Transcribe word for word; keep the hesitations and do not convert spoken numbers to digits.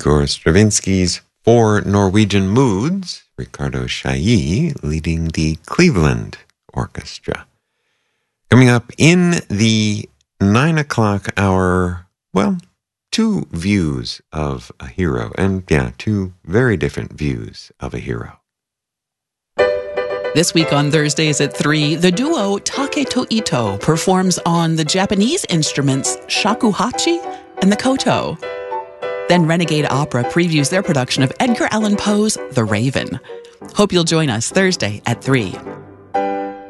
Igor Stravinsky's Four Norwegian Moods, Ricardo Chailly leading the Cleveland Orchestra. Coming up in the nine o'clock hour, well, two views of a hero, and yeah, two very different views of a hero. This week on Thursdays at three, the duo Taketo Ito performs on the Japanese instruments shakuhachi and the koto. Then Renegade Opera previews their production of Edgar Allan Poe's The Raven. Hope you'll join us Thursday at three.